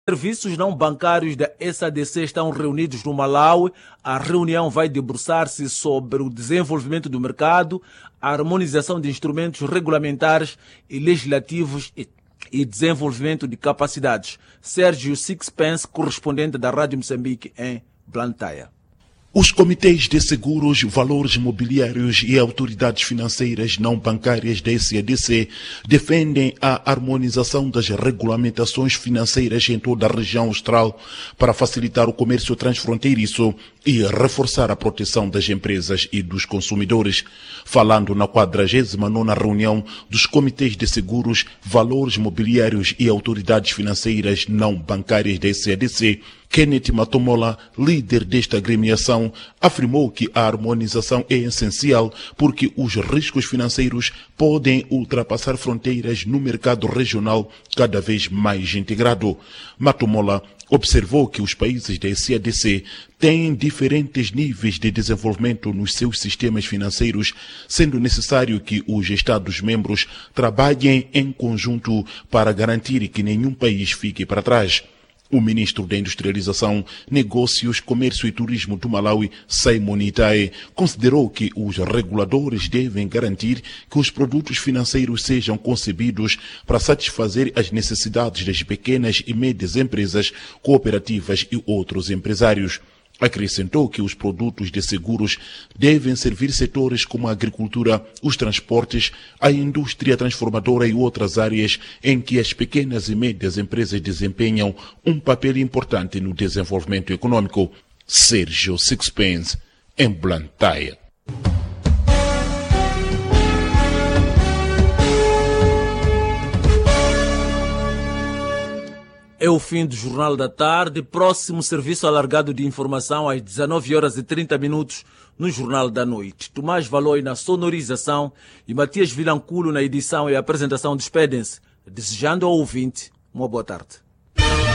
Serviços não bancários da SADC estão reunidos no Malawi. A reunião vai debruçar-se sobre o desenvolvimento do mercado, a harmonização de instrumentos regulamentares e legislativos e desenvolvimento de capacidades. Sérgio Sixpence, correspondente da Rádio Moçambique em Blantyre. Os comitês de seguros, valores mobiliários e autoridades financeiras não bancárias da SADC defendem a harmonização das regulamentações financeiras em toda a região austral para facilitar o comércio transfronteiriço e reforçar a proteção das empresas e dos consumidores. Falando na 49ª reunião dos comitês de seguros, valores mobiliários e autoridades financeiras não bancárias da SADC, Kenneth Matomola, líder desta agremiação, afirmou que a harmonização é essencial porque os riscos financeiros podem ultrapassar fronteiras no mercado regional cada vez mais integrado. Matomola observou que os países da SADC têm diferentes níveis de desenvolvimento nos seus sistemas financeiros, sendo necessário que os Estados-membros trabalhem em conjunto para garantir que nenhum país fique para trás. O ministro da Industrialização, Negócios, Comércio e Turismo do Malawi, Simon Itae, considerou que os reguladores devem garantir que os produtos financeiros sejam concebidos para satisfazer as necessidades das pequenas e médias empresas, cooperativas e outros empresários. Acrescentou que os produtos de seguros devem servir setores como a agricultura, os transportes, a indústria transformadora e outras áreas em que as pequenas e médias empresas desempenham um papel importante no desenvolvimento econômico. Sérgio Sixpence, em Blantyre. É o fim do Jornal da Tarde. Próximo serviço alargado de informação às 19h30 no Jornal da Noite. Tomás Valoi na sonorização e Matias Vilanculo na edição e apresentação despedem-se, desejando ao ouvinte uma boa tarde.